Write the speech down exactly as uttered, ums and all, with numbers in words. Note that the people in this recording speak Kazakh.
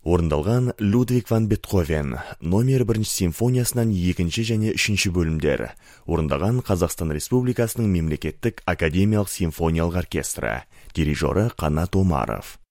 Орындалған Людвиг ван Бетховен номер бірінші симфониясынан екінші және үшінші бөлімдер. Орындаған Қазақстан Республикасының мемлекеттік академиялық симфониялық оркестрі. Дирижері Қанат Омаров.